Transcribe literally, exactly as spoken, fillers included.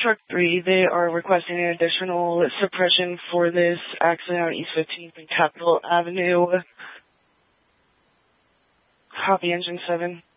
Truck three, they are requesting an additional suppression for this accident on East fifteenth and Capitol Avenue. Copy, Engine seven.